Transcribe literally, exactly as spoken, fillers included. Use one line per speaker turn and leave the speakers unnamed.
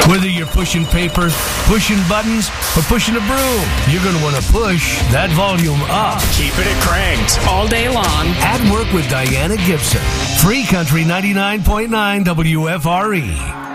Whether you're pushing paper, pushing buttons, or pushing a broom, you're going to want to push that volume up.
Keep it cranked all day long.
At Work with Diana Gibson. Free Country ninety-nine point nine W F R E.